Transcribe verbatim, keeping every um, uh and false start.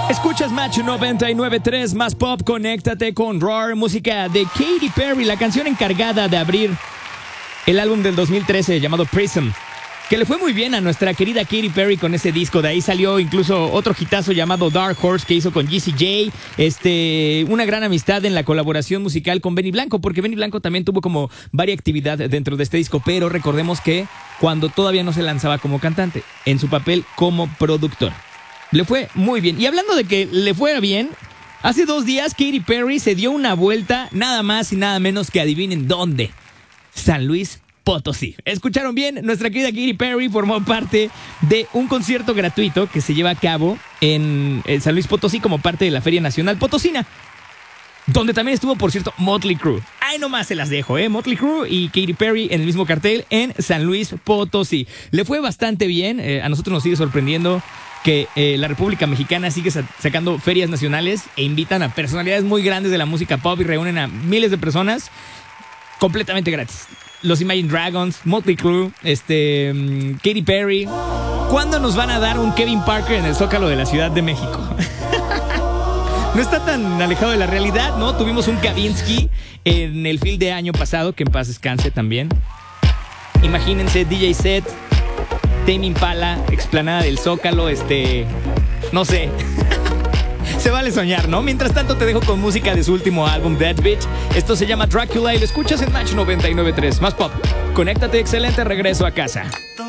Escuchas Match noventa y nueve punto tres, más pop, conéctate con Roar, música de Katy Perry, la canción encargada de abrir el álbum del dos mil trece llamado Prism, que le fue muy bien a nuestra querida Katy Perry con ese disco. De ahí salió incluso otro hitazo llamado Dark Horse que hizo con Jessie J, este, una gran amistad en la colaboración musical con Benny Blanco, porque Benny Blanco también tuvo como varia actividad dentro de este disco, pero recordemos que cuando todavía no se lanzaba como cantante, en su papel como productor. Le fue muy bien. Y hablando de que le fuera bien, hace dos días Katy Perry se dio una vuelta, nada más y nada menos que adivinen dónde. San Luis Potosí. ¿Escucharon bien? Nuestra querida Katy Perry formó parte de un concierto gratuito que se lleva a cabo en, en San Luis Potosí como parte de la Feria Nacional Potosina, donde también estuvo, por cierto, Motley Crue. Ahí nomás se las dejo, ¿eh? Motley Crue y Katy Perry en el mismo cartel en San Luis Potosí. Le fue bastante bien. Eh, a nosotros nos sigue sorprendiendo que eh, la República Mexicana sigue sa- sacando ferias nacionales e invitan a personalidades muy grandes de la música pop y reúnen a miles de personas completamente gratis. Los Imagine Dragons, Motley Crue, este, um, Katy Perry. ¿Cuándo nos van a dar un Kevin Parker en el Zócalo de la Ciudad de México? No está tan alejado de la realidad, ¿no? Tuvimos un Kavinsky en el Field de año pasado, que en paz descanse también. Imagínense, D J set, Tame Impala, explanada del Zócalo, este... no sé. Se vale soñar, ¿no? Mientras tanto te dejo con música de su último álbum, Dead Bitch. Esto se llama Dracula y lo escuchas en Match noventa y nueve punto tres. Más pop. Conéctate, excelente regreso a casa.